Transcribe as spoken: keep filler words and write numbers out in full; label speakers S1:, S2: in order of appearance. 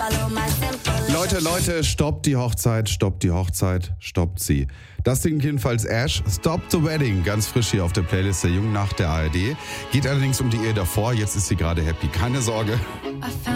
S1: Leute, Leute, stoppt die Hochzeit, stoppt die Hochzeit, stoppt sie. Das singt jedenfalls Ash, Stop the Wedding, ganz frisch hier auf der Playlist der Jungen Nacht der A R D. Geht allerdings um die Ehe davor, jetzt ist sie gerade happy. Keine Sorge.